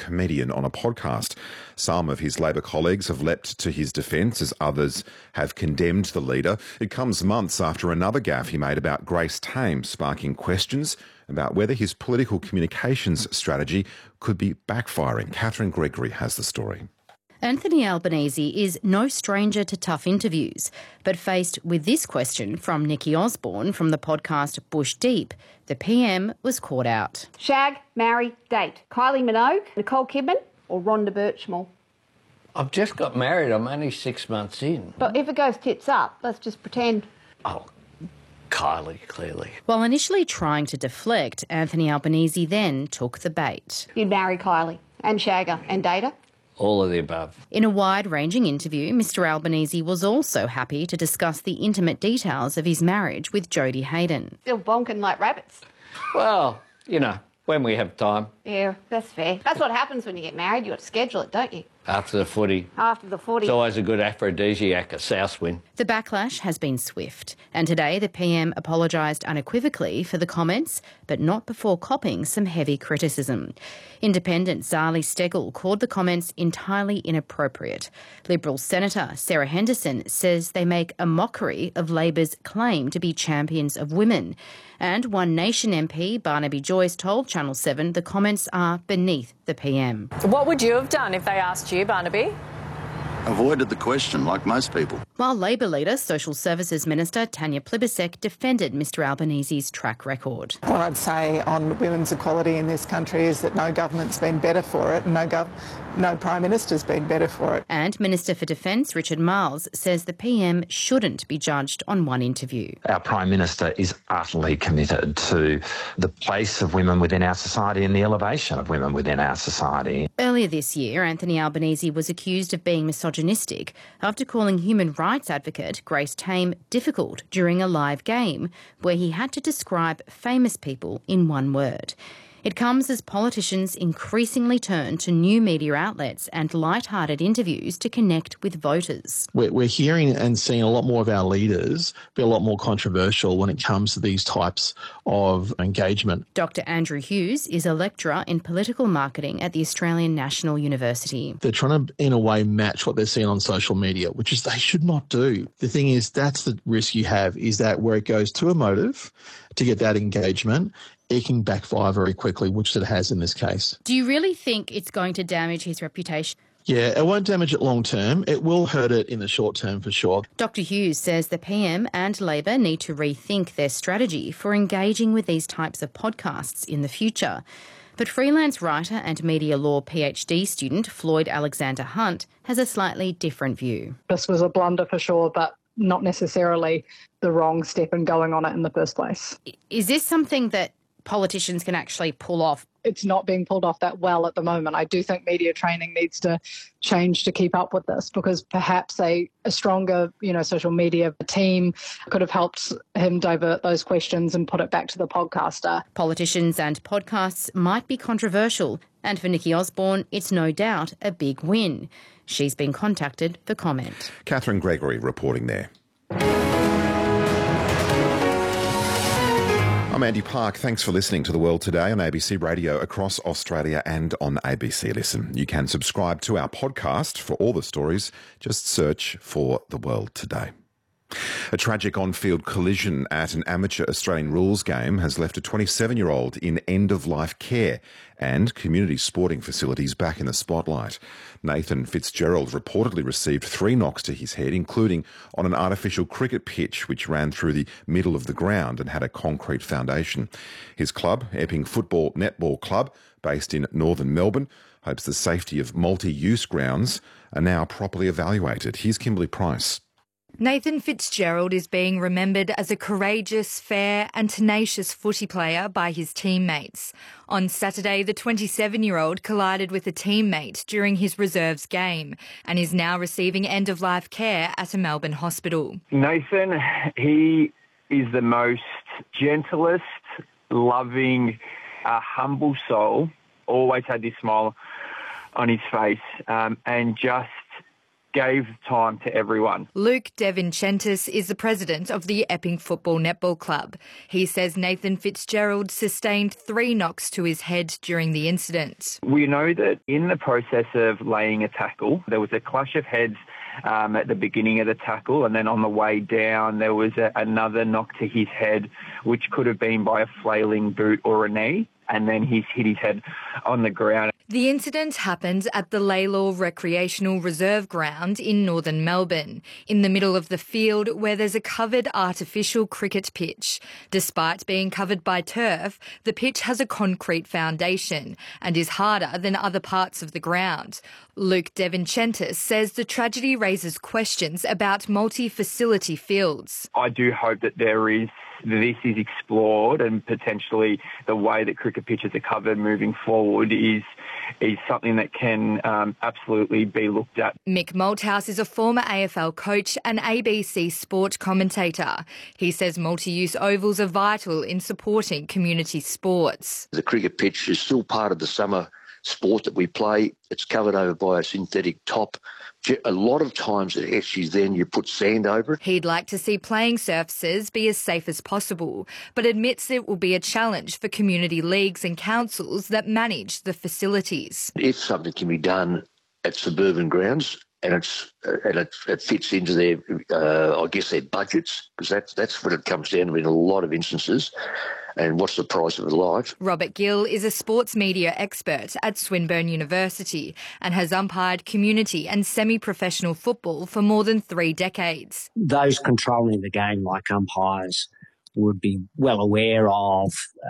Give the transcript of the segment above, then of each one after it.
comedian on a podcast. Some of his Labor colleagues have leapt to his defence as others have condemned the leader. It comes months after another gaffe he made about Grace Tame, sparking questions about whether his political communications strategy could be backfiring. Catherine Gregory has the story. Anthony Albanese is no stranger to tough interviews, but faced with this question from Nikki Osborne from the podcast Bush Deep, the PM was caught out. Shag, marry, date. Kylie Minogue, Nicole Kidman or Rhonda Birchmore? I've just got married. I'm only 6 months in. But if it goes tits up, let's just pretend. Oh, Kylie, clearly. While initially trying to deflect, Anthony Albanese then took the bait. You'd marry Kylie and shag her and date her? All of the above. In a wide-ranging interview, Mr Albanese was also happy to discuss the intimate details of his marriage with Jodie Hayden. Still bonking like rabbits. Well, you know, when we have time. Yeah, that's fair. That's what happens when you get married. You've got to schedule it, don't you? After the footy. After the footy. It's always a good aphrodisiac, a South win. The backlash has been swift, and today the PM apologised unequivocally for the comments, but not before copping some heavy criticism. Independent Zali Steggall called the comments entirely inappropriate. Liberal Senator Sarah Henderson says they make a mockery of Labor's claim to be champions of women. And One Nation MP Barnaby Joyce told Channel 7 the comments are beneath the PM. What would you have done if they asked you, Barnaby? Avoided the question, like most people. While Labor leader, Social Services Minister Tanya Plibersek defended Mr Albanese's track record. What I'd say on women's equality in this country is that no government's been better for it and no Prime Minister's been better for it. And Minister for Defence Richard Marles says the PM shouldn't be judged on one interview. Our Prime Minister is utterly committed to the place of women within our society and the elevation of women within our society. Earlier this year, Anthony Albanese was accused of being misogynistic after calling human rights advocate Grace Tame difficult during a live game where he had to describe famous people in one word. It comes as politicians increasingly turn to new media outlets and light-hearted interviews to connect with voters. We're hearing and seeing a lot more of our leaders be a lot more controversial when it comes to these types of engagement. Dr Andrew Hughes is a lecturer in political marketing at the Australian National University. They're trying to, in a way, match what they're seeing on social media, which is they should not do. The thing is, that's the risk you have, is that where it goes to a motive to get that engagement, it can backfire very quickly, which it has in this case. Do you really think it's going to damage his reputation? Yeah, it won't damage it long term. It will hurt it in the short term for sure. Dr Hughes says the PM and Labor need to rethink their strategy for engaging with these types of podcasts in the future. But freelance writer and media law PhD student Floyd Alexander Hunt has a slightly different view. This was a blunder for sure, but not necessarily the wrong step in going on it in the first place. Is this something that politicians can actually pull off? It's not being pulled off that well at the moment. I do think media training needs to change to keep up with this, because perhaps a stronger, social media team could have helped him divert those questions and put it back to the podcaster. Politicians and podcasts might be controversial, and for Nikki Osborne, it's no doubt a big win. She's been contacted for comment. Catherine Gregory reporting there. I'm Andy Park. Thanks for listening to The World Today on ABC Radio across Australia and on ABC Listen. You can subscribe to our podcast for all the stories. Just search for The World Today. A tragic on-field collision at an amateur Australian rules game has left a 27-year-old in end-of-life care and community sporting facilities back in the spotlight. Nathan Fitzgerald reportedly received 3 knocks to his head, including on an artificial cricket pitch which ran through the middle of the ground and had a concrete foundation. His club, Epping Football Netball Club, based in northern Melbourne, hopes the safety of multi-use grounds are now properly evaluated. Here's Kimberly Price. Nathan Fitzgerald is being remembered as a courageous, fair and tenacious footy player by his teammates. On Saturday, the 27-year-old collided with a teammate during his reserves game and is now receiving end-of-life care at a Melbourne hospital. Nathan, he is the most gentlest, loving, humble soul. Always had this smile on his face and just gave time to everyone. Luke Devinchentis is the president of the Epping Football Netball Club. He says Nathan Fitzgerald sustained 3 knocks to his head during the incident. We know that in the process of laying a tackle, there was a clash of heads at the beginning of the tackle, and then on the way down there was another knock to his head, which could have been by a flailing boot or a knee, and then he's hit his head on the ground. The incident happened at the Lalor Recreational Reserve Ground in northern Melbourne, in the middle of the field where there's a covered artificial cricket pitch. Despite being covered by turf, the pitch has a concrete foundation and is harder than other parts of the ground. Luke Devinchentis says the tragedy raises questions about multi-facility fields. I do hope that this is explored, and potentially the way that cricket pitches are covered moving forward is something that can absolutely be looked at. Mick Malthouse is a former AFL coach and ABC sport commentator. He says multi-use ovals are vital in supporting community sports. The cricket pitch is still part of the summer sport that we play. It's covered over by a synthetic top. A lot of times it actually then you put sand over it. He'd like to see playing surfaces be as safe as possible, but admits it will be a challenge for community leagues and councils that manage the facilities. If something can be done at suburban grounds and it fits into their, their budgets, because that's what it comes down to in a lot of instances. And what's the price of a life? Robert Gill is a sports media expert at Swinburne University and has umpired community and semi-professional football for more than 3 decades. Those controlling the game, like umpires, would be well aware of,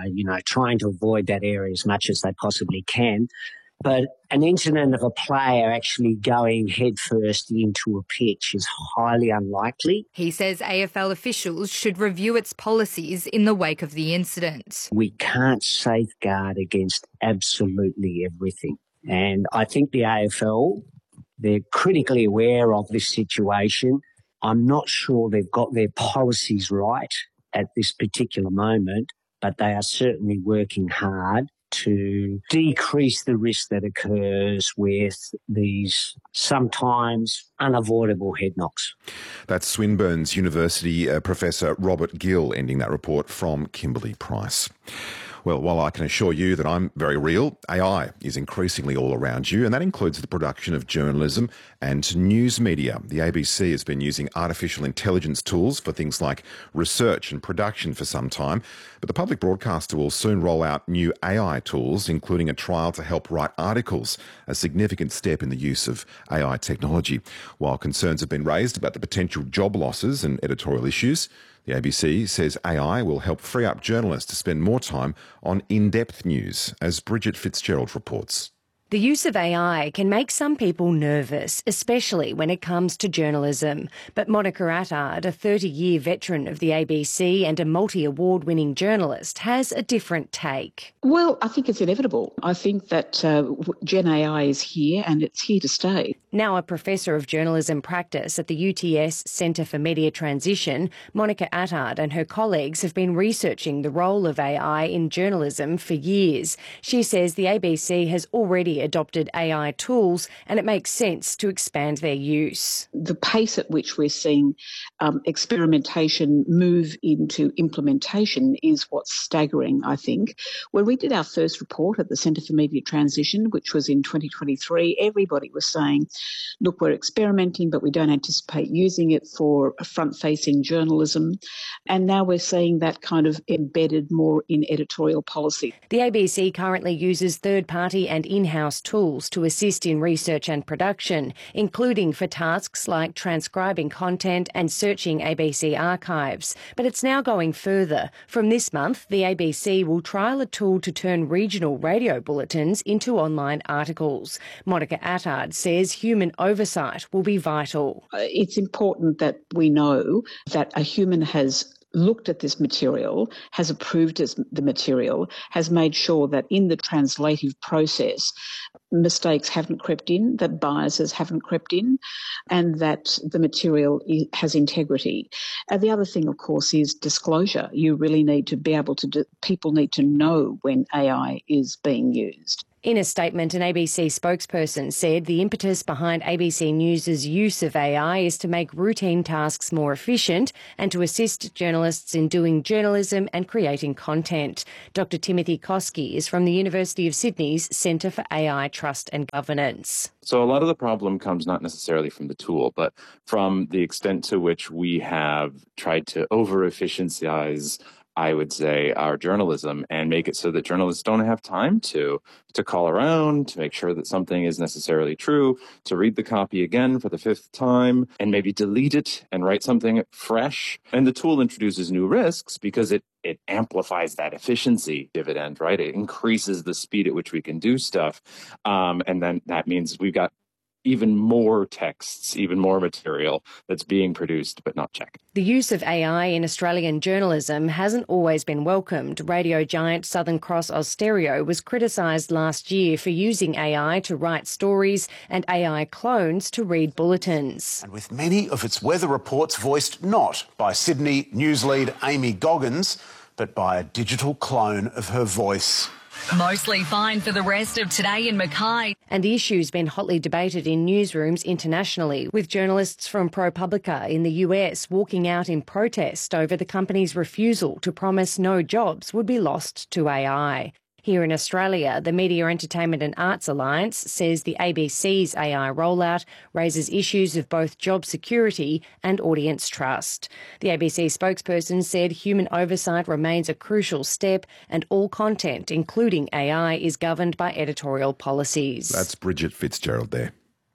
trying to avoid that area as much as they possibly can. But an incident of a player actually going headfirst into a pitch is highly unlikely. He says AFL officials should review its policies in the wake of the incident. We can't safeguard against absolutely everything. And I think the AFL, they're critically aware of this situation. I'm not sure they've got their policies right at this particular moment, but they are certainly working hard to decrease the risk that occurs with these sometimes unavoidable head knocks. That's Swinburne's University Professor Robert Gill ending that report from Kimberly Price. Well, while I can assure you that I'm very real, AI is increasingly all around you, and that includes the production of journalism and news media. The ABC has been using artificial intelligence tools for things like research and production for some time, but the public broadcaster will soon roll out new AI tools, including a trial to help write articles, a significant step in the use of AI technology. While concerns have been raised about the potential job losses and editorial issues, the ABC says AI will help free up journalists to spend more time on in-depth news, as Bridget Fitzgerald reports. The use of AI can make some people nervous, especially when it comes to journalism. But Monica Attard, a 30-year veteran of the ABC and a multi-award-winning journalist, has a different take. Well, I think it's inevitable. I think that Gen AI is here and it's here to stay. Now a professor of journalism practice at the UTS Centre for Media Transition, Monica Attard and her colleagues have been researching the role of AI in journalism for years. She says the ABC has already adopted AI tools and it makes sense to expand their use. The pace at which we're seeing experimentation move into implementation is what's staggering, I think. When we did our first report at the Centre for Media Transition, which was in 2023, everybody was saying, look, we're experimenting, but we don't anticipate using it for front-facing journalism. And now we're seeing that kind of embedded more in editorial policy. The ABC currently uses third-party and in-house tools to assist in research and production, including for tasks like transcribing content and searching ABC archives. But it's now going further. From this month, the ABC will trial a tool to turn regional radio bulletins into online articles. Monica Attard says human oversight will be vital. It's important that we know that a human has looked at this material, has approved the material, has made sure that in the translative process, mistakes haven't crept in, that biases haven't crept in, and that the material has integrity. And the other thing, of course, is disclosure. You really need to be able to people need to know when AI is being used. In a statement, an ABC spokesperson said the impetus behind ABC News' use of AI is to make routine tasks more efficient and to assist journalists in doing journalism and creating content. Dr. Timothy Koski is from the University of Sydney's Centre for AI Trust and Governance. So a lot of the problem comes not necessarily from the tool, but from the extent to which we have tried to over-efficientize, I would say, our journalism and make it so that journalists don't have time to call around, to make sure that something is necessarily true, to read the copy again for the fifth time, and maybe delete it and write something fresh. And the tool introduces new risks because it amplifies that efficiency dividend, right? It increases the speed at which we can do stuff. And then that means we've got even more texts, even more material that's being produced but not checked. The use of AI in Australian journalism hasn't always been welcomed. Radio giant Southern Cross Austereo was criticised last year for using AI to write stories and AI clones to read bulletins. And with many of its weather reports voiced not by Sydney news lead Amy Goggins, but by a digital clone of her voice. Mostly fine for the rest of today in Mackay. And the issue's been hotly debated in newsrooms internationally, with journalists from ProPublica in the US walking out in protest over the company's refusal to promise no jobs would be lost to AI. Here in Australia, the Media, Entertainment and Arts Alliance says the ABC's AI rollout raises issues of both job security and audience trust. The ABC spokesperson said human oversight remains a crucial step and all content, including AI, is governed by editorial policies. That's Bridget Fitzgerald there.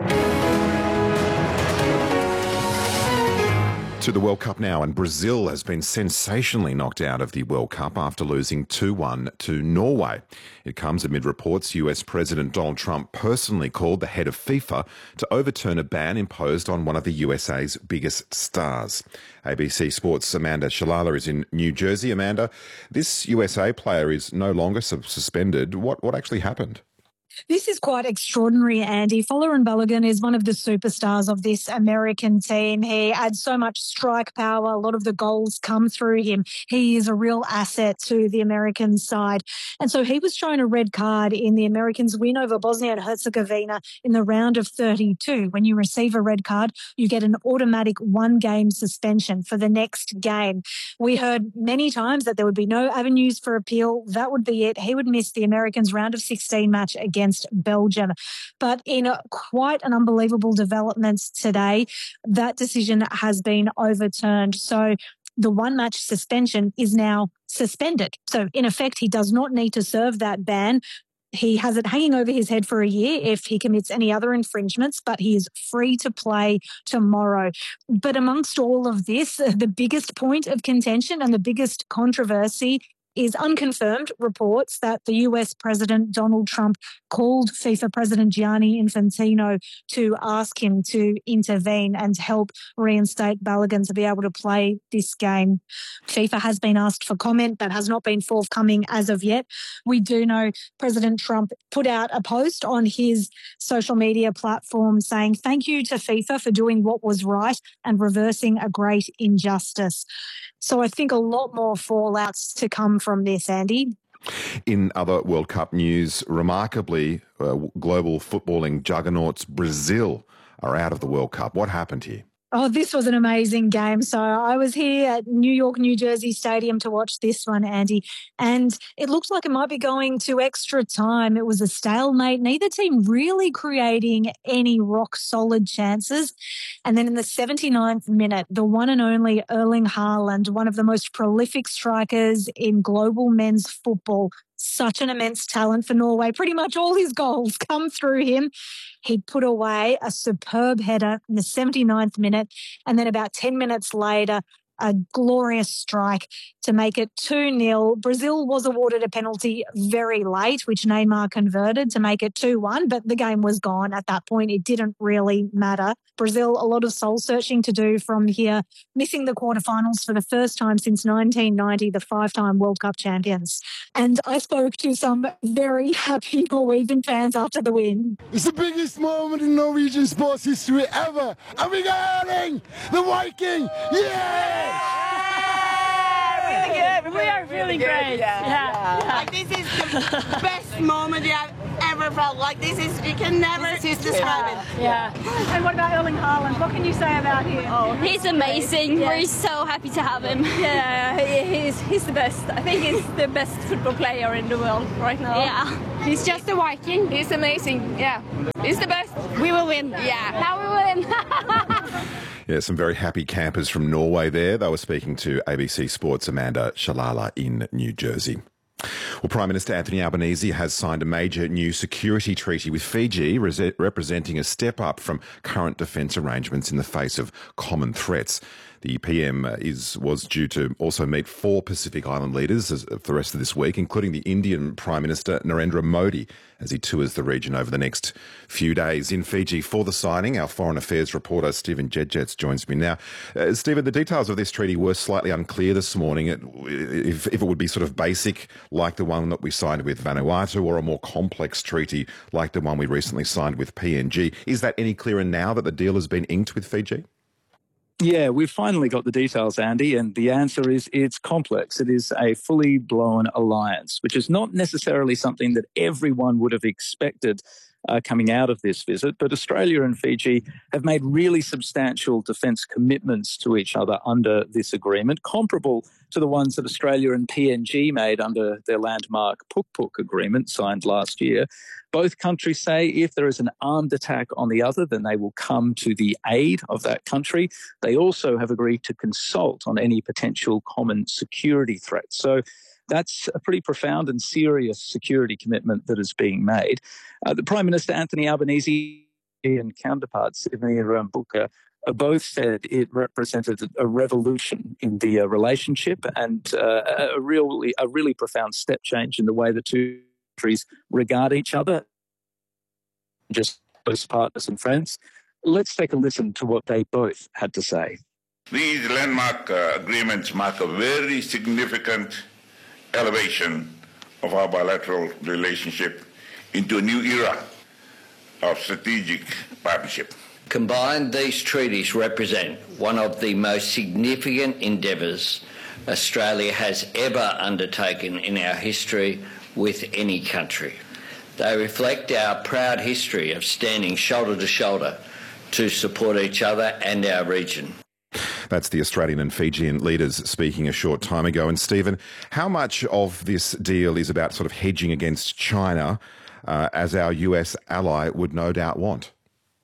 To the World Cup now, and Brazil has been sensationally knocked out of the World Cup after losing 2-1 to Norway. It comes amid reports US President Donald Trump personally called the head of FIFA to overturn a ban imposed on one of the USA's biggest stars. ABC Sports' Amanda Shalala is in New Jersey. Amanda, this USA player is no longer suspended. What actually happened? This is quite extraordinary, Andy. Folarin Balogun is one of the superstars of this American team. He adds so much strike power. A lot of the goals come through him. He is a real asset to the American side. And so he was shown a red card in the Americans' win over Bosnia and Herzegovina in the round of 32. When you receive a red card, you get an automatic one-game suspension for the next game. We heard many times that there would be no avenues for appeal. That would be it. He would miss the Americans' round of 16 match against Belgium. But in quite an unbelievable development today, that decision has been overturned. So the one-match suspension is now suspended. So in effect, he does not need to serve that ban. He has it hanging over his head for a year if he commits any other infringements, but he is free to play tomorrow. But amongst all of this, the biggest point of contention and the biggest controversy is unconfirmed reports that the US President Donald Trump called FIFA President Gianni Infantino to ask him to intervene and help reinstate Balogun to be able to play this game. FIFA has been asked for comment. That has not been forthcoming as of yet. We do know President Trump put out a post on his social media platform saying thank you to FIFA for doing what was right and reversing a great injustice. So I think a lot more fallouts to come from this, Andy. In other World Cup news, remarkably, global footballing juggernauts Brazil are out of the World Cup. What happened here? Oh, this was an amazing game. So I was here at New York, New Jersey Stadium to watch this one, Andy, and it looked like it might be going to extra time. It was a stalemate, neither team really creating any rock-solid chances. And then in the 79th minute, the one and only Erling Haaland, one of the most prolific strikers in global men's football, such an immense talent for Norway. Pretty much all his goals come through him. He put away a superb header in the 79th minute, and then about 10 minutes later, a glorious strike to make it 2-0. Brazil was awarded a penalty very late, which Neymar converted to make it 2-1, but the game was gone at that point. It didn't really matter. Brazil, a lot of soul-searching to do from here, missing the quarterfinals for the first time since 1990, the five-time World Cup champions. And I spoke to some very happy Norwegian fans after the win. It's the biggest moment in Norwegian sports history ever. And we got Erling, the Viking. Yeah! Really good. We are feeling great. Yeah. Like, this is the best moment we have ever never felt like this. You can never describe it. Yeah. And what about Erling Haaland? What can you say about him? Oh, he's amazing. Yeah. We're so happy to have him. Yeah, he's the best. I think he's the best football player in the world right now. Yeah. He's just a Viking. He's amazing. Yeah. He's the best. We will win. Yeah. Now we win. Yeah, some very happy campers from Norway there. They were speaking to ABC Sports' Amanda Shalala in New Jersey. Well, Prime Minister Anthony Albanese has signed a major new security treaty with Fiji, representing a step up from current defence arrangements in the face of common threats. The PM was due to also meet 4 Pacific Island leaders for the rest of this week, including the Indian Prime Minister Narendra Modi, as he tours the region over the next few days. In Fiji for the signing, our Foreign Affairs reporter Stephen Jedjets joins me now. Stephen, the details of this treaty were slightly unclear this morning. If it would be sort of basic like the one that we signed with Vanuatu, or a more complex treaty like the one we recently signed with PNG. Is that any clearer now that the deal has been inked with Fiji? Yeah, we've finally got the details, Andy, and the answer is it's complex. It is a fully blown alliance, which is not necessarily something that everyone would have expected coming out of this visit. But Australia and Fiji have made really substantial defence commitments to each other under this agreement, comparable to the ones that Australia and PNG made under their landmark Puk Puk agreement signed last year. Both countries say if there is an armed attack on the other, then they will come to the aid of that country. They also have agreed to consult on any potential common security threats. So that's a pretty profound and serious security commitment that is being made. The Prime Minister, Anthony Albanese, and counterpart, Sydney Rambuka, both said it represented a revolution in the relationship and a really profound step change in the way the two countries regard each other, just as partners and friends. Let's take a listen to what they both had to say. These landmark agreements mark a very significant elevation of our bilateral relationship into a new era of strategic partnership. Combined, these treaties represent one of the most significant endeavours Australia has ever undertaken in our history with any country. They reflect our proud history of standing shoulder to shoulder to support each other and our region. That's the Australian and Fijian leaders speaking a short time ago. And Stephen, how much of this deal is about sort of hedging against China, as our US ally would no doubt want?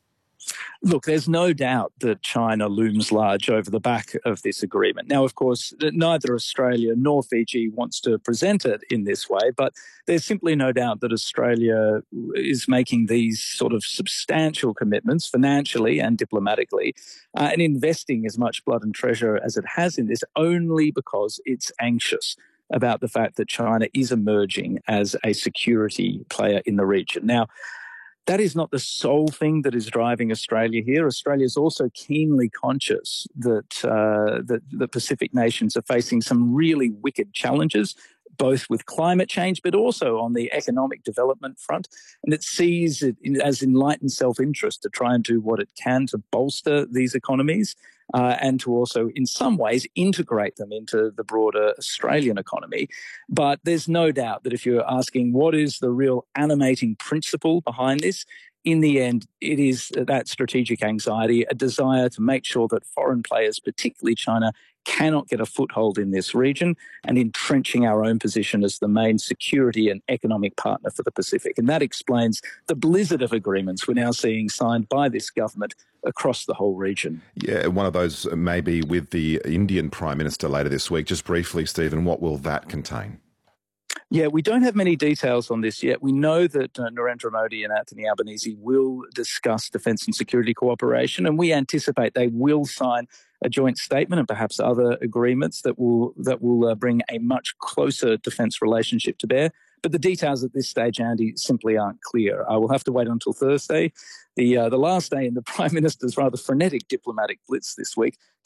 Look, there's no doubt that China looms large over the back of this agreement. Now, of course, neither Australia nor Fiji wants to present it in this way, but there's simply no doubt that Australia is making these sort of substantial commitments financially and diplomatically and investing as much blood and treasure as it has in this only because it's anxious about the fact that China is emerging as a security player in the region. Now, that is not the sole thing that is driving Australia here. Australia is also keenly conscious that the Pacific nations are facing some really wicked challenges, both with climate change, but also on the economic development front. And it sees it as enlightened self-interest to try and do what it can to bolster these economies and to also, in some ways, integrate them into the broader Australian economy. But there's no doubt that if you're asking what is the real animating principle behind this, in the end, it is that strategic anxiety, a desire to make sure that foreign players, particularly China, cannot get a foothold in this region and entrenching our own position as the main security and economic partner for the Pacific. And that explains the blizzard of agreements we're now seeing signed by this government across the whole region. Yeah, one of those may be with the Indian Prime Minister later this week. Just briefly, Stephen, what will that contain? Yeah, we don't have many details on this yet. We know that Narendra Modi and Anthony Albanese will discuss defence and security cooperation, and we anticipate they will sign a joint statement and perhaps other agreements that will bring a much closer defence relationship to bear. But the details at this stage, Andy, simply aren't clear. I will have to wait until Thursday, the last day in the Prime Minister's rather frenetic diplomatic blitz this week,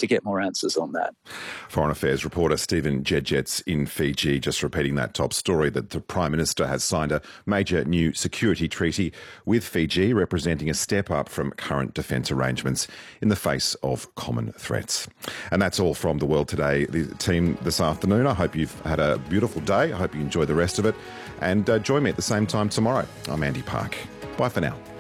to get more answers on that. Foreign Affairs reporter Stephen Jedget's in Fiji, just repeating that top story that the Prime Minister has signed a major new security treaty with Fiji, representing a step up from current defence arrangements in the face of common threats. And that's all from The World Today, the team this afternoon. I hope you've had a beautiful day. I hope you enjoy the rest of it. And join me at the same time tomorrow. I'm Andy Park. Bye for now.